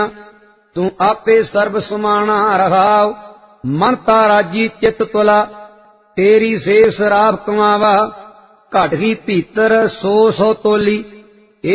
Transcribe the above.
ਤੂੰ ਆਪੇ ਸਰਬ ਸਮਾਣਾ ਰਹਾਉ। ਮਨ ਤਾ ਰਾਜੀ ਚਿਤ ਤੁਲਾ, ਤੇਰੀ ਸੇਵ ਸਰਾਪ ਕਮਾਵਾ। ਘਟ ਹੀ ਭੀਤਰ ਸੋ ਸੋ ਤੋਲੀ,